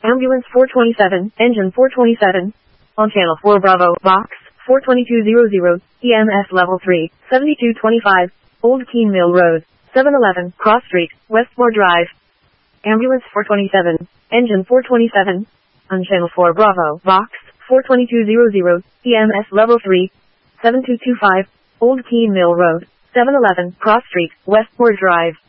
Ambulance 427, Engine 427. On Channel 4 Bravo, Box 42200, EMS Level 3, 7225, Old Keene Mill Road, 711, Cross Street, Westmore Drive. Ambulance 427, Engine 427. On Channel 4 Bravo, Box 42200, EMS Level 3, 7225, Old Keene Mill Road, 711, Cross Street, Westmore Drive.